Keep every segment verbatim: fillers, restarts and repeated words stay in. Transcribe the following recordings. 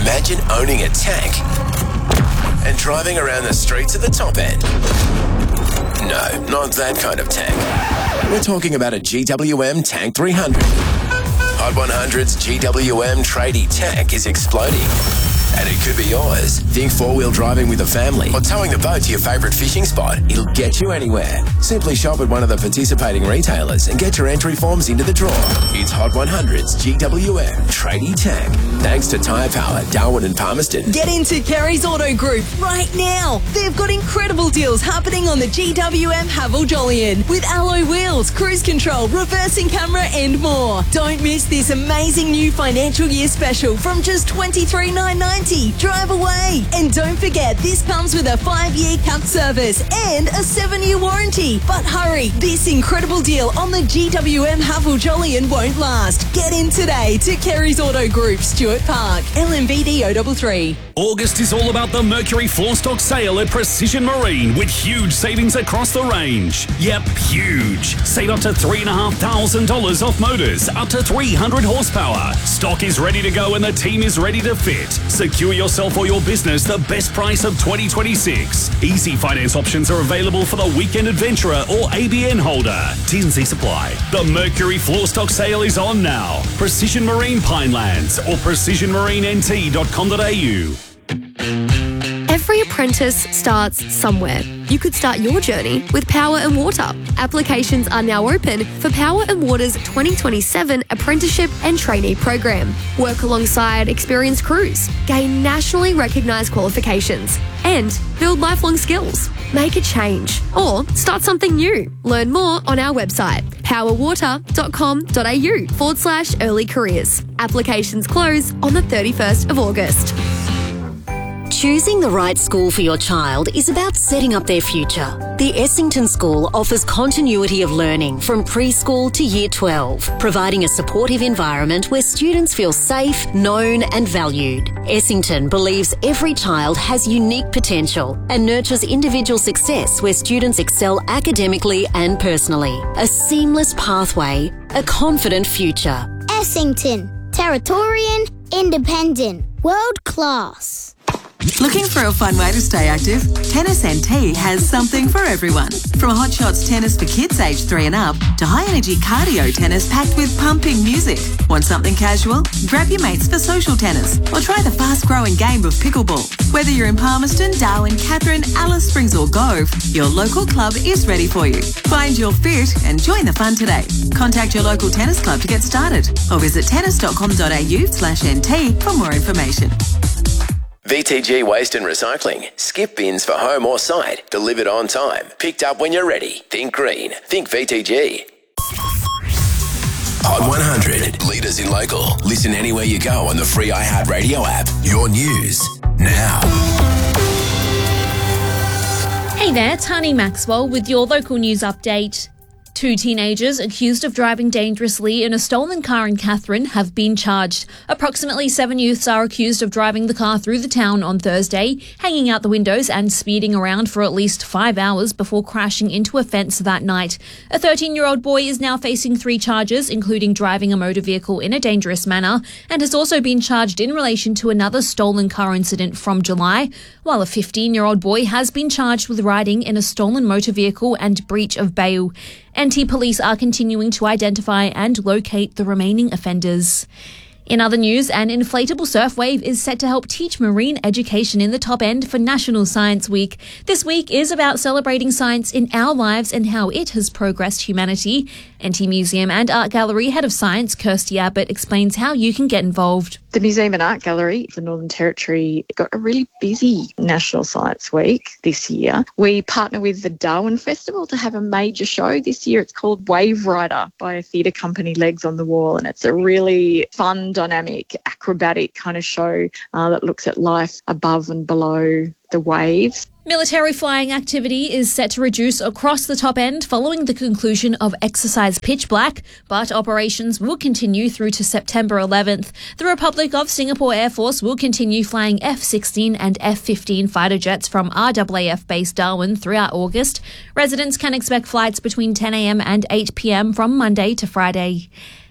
Imagine owning a tank and driving around the streets at the top end. No, not that kind of tank. We're talking about a G W M Tank three hundred. Hot one hundred's G W M tradie tank is exploding. And it could be yours. Think four-wheel driving with a family or towing the boat to your favourite fishing spot. It'll get you anywhere. Simply shop at one of the participating retailers and get your entry forms into the draw. It's Hot one hundred's G W M Tradie Tank. Thanks to Tyre Power, Darwin and Palmerston. Get into Kerry's Auto Group right now. They've got incredible deals happening on the G W M Haval Jolyon with alloy wheels, cruise control, reversing camera and more. Don't miss this amazing new financial year special from just twenty-three thousand nine hundred ninety dollars. Drive away. And don't forget, this comes with a five-year cap service and a seven-year warranty. But hurry, this incredible deal on the G W M Haval Jolyon won't last. Get in today to Kerry's Auto Group, Stuart Park, L M V D O three three. August is all about the Mercury floor stock sale at Precision Marine with huge savings across the range. Yep, huge. Save up to three thousand five hundred dollars off motors, up to three hundred horsepower. Stock is ready to go and the team is ready to fit. Secure yourself or your business the best price of twenty twenty-six. Easy finance options are available for the weekend adventurer or A B N holder. T and C supply. The Mercury floor stock sale is on now. Precision Marine Pinelands or precision marine n t dot com dot a u. Every apprentice starts somewhere. You could start your journey with Power and Water. Applications are now open for Power and Water's twenty twenty-seven Apprenticeship and Trainee Program. Work alongside experienced crews, gain nationally recognised qualifications, and build lifelong skills. Make a change or start something new. Learn more on our website, powerwater.com.au forward slash early careers. Applications close on the thirty-first of August. Choosing the right school for your child is about setting up their future. The Essington School offers continuity of learning from preschool to year twelve, providing a supportive environment where students feel safe, known and valued. Essington believes every child has unique potential and nurtures individual success where students excel academically and personally. A seamless pathway, a confident future. Essington, Territorian, independent, world class. Looking for a fun way to stay active? Tennis N T has something for everyone. From Hot Shots tennis for kids aged three and up to high-energy cardio tennis packed with pumping music. Want something casual? Grab your mates for social tennis or try the fast-growing game of pickleball. Whether you're in Palmerston, Darwin, Katherine, Alice Springs or Gove, your local club is ready for you. Find your fit and join the fun today. Contact your local tennis club to get started or visit tennis dot com dot a u slash n t for more information. V T G Waste and Recycling. Skip bins for home or site. Delivered on time. Picked up when you're ready. Think green. Think V T G. Hot one hundred. Leaders in local. Listen anywhere you go on the free iHeartRadio app. Your news now. Hey there, Tani Maxwell with your local news update. Two teenagers accused of driving dangerously in a stolen car in Katherine have been charged. Approximately seven youths are accused of driving the car through the town on Thursday, hanging out the windows and speeding around for at least five hours before crashing into a fence that night. A thirteen-year-old boy is now facing three charges, including driving a motor vehicle in a dangerous manner, and has also been charged in relation to another stolen car incident from July, while a fifteen-year-old boy has been charged with riding in a stolen motor vehicle and breach of bail. N T police are continuing to identify and locate the remaining offenders. In other news, an inflatable surf wave is set to help teach marine education in the top end for National Science Week. This week is about celebrating science in our lives and how it has progressed humanity. N T Museum and Art Gallery Head of Science, Kirsty Abbott, explains how you can get involved. The Museum and Art Gallery, the Northern Territory, got a really busy National Science Week this year. We partner with the Darwin Festival to have a major show this year. It's called Wave Rider by a theatre company, Legs on the Wall, and it's a really fun, dynamic, acrobatic kind of show uh, that looks at life above and below the waves. Military flying activity is set to reduce across the top end following the conclusion of Exercise Pitch Black, but operations will continue through to September eleventh. The Republic of Singapore Air Force will continue flying F sixteen and F fifteen fighter jets from R A A F base Darwin throughout August. Residents can expect flights between ten a m and eight p m from Monday to Friday.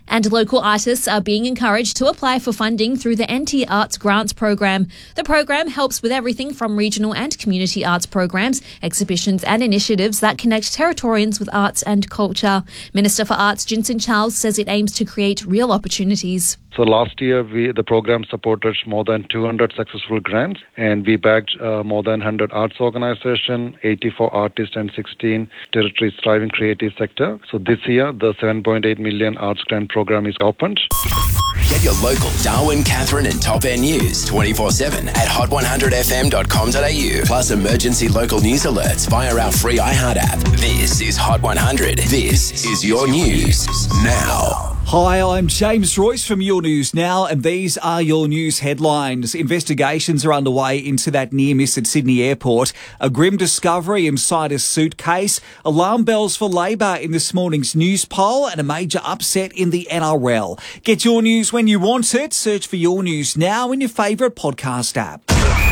And local artists are being encouraged to apply for funding through the N T Arts Grants Program. The program helps with everything from regional and community arts programs, exhibitions and initiatives that connect Territorians with arts and culture. Minister for Arts Jinson Charles says it aims to create real opportunities. So last year, we, the program supported more than two hundred successful grants, and we backed uh, more than one hundred arts organizations, eighty-four artists and sixteen territories thriving creative sector. So this year, the seven point eight million arts grant program is opened. Get your local Darwin, Catherine and Top End news twenty-four seven at hot one hundred f m dot com dot a u. Plus emergency local news alerts via our free iHeart app. This is Hot one hundred. This is your news now. Hi, I'm James Royce from Your News Now, and these are your news headlines. Investigations are underway into that near miss at Sydney Airport. A grim discovery inside a suitcase, alarm bells for Labor in this morning's news poll, and a major upset in the N R L. Get your news when you want it. Search for Your News Now in your favourite podcast app.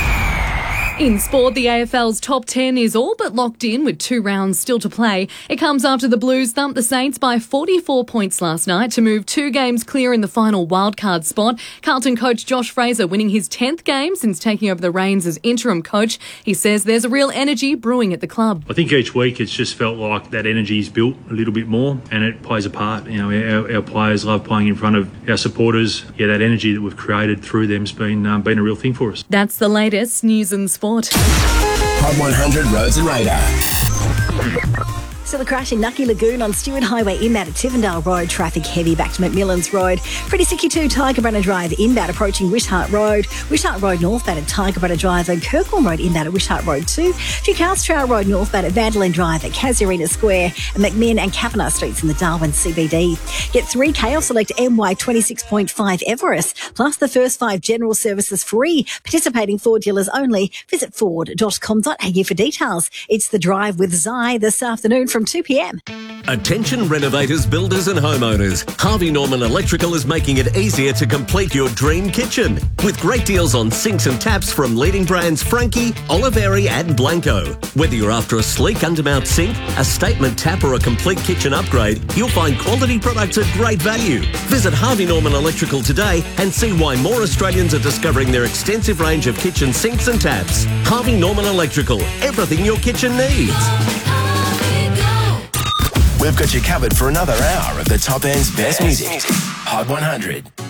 In sport, the A F L's top ten is all but locked in with two rounds still to play. It comes after the Blues thumped the Saints by forty-four points last night to move two games clear in the final wildcard spot. Carlton coach Josh Fraser winning his tenth game since taking over the reins as interim coach. He says there's a real energy brewing at the club. I think each week it's just felt like that energy's built a little bit more, and it plays a part. You know, our, our players love playing in front of our supporters. Yeah, that energy that we've created through them's been um, been a real thing for us. That's the latest news and sport. Hot one hundred Roads and Radar. Still a crash in Nucky Lagoon on Stewart Highway inbound at Tivendale Road. Traffic heavy back to McMillan's Road. Pretty sticky too, Tigerbrunner Drive inbound approaching Wishart Road. Wishart Road northbound at Tigerbrunner Drive and Kirkholm Road inbound at Wishart Road too. Ducals Trail Road northbound at Vanderlyn Drive at Casuarina Square and McMinn and Kavanagh Streets in the Darwin C B D. Get three K or select M Y twenty-six point five Everest. Plus the first five general services free. Participating Ford dealers only. Visit ford dot com dot a u for details. It's The Drive with Zai this afternoon from two p m. Attention renovators, builders and homeowners. Harvey Norman Electrical is making it easier to complete your dream kitchen. With great deals on sinks and taps from leading brands Frankie, Oliveri and Blanco. Whether you're after a sleek undermount sink, a statement tap or a complete kitchen upgrade, you'll find quality products at great value. Visit Harvey Norman Electrical today and see why more Australians are discovering their extensive range of kitchen sinks and taps. Harvey Norman Electrical, everything your kitchen needs. We've got you covered for another hour of the Top End's best music. Hot one hundred.